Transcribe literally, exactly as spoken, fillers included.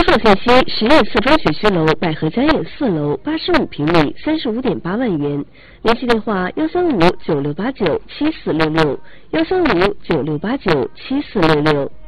售信息：实验四中学区楼百合家苑四楼，八十五平米，三十五点八万元。联系电话：幺三五九六八九七四六六，幺三五九六八九七四六六。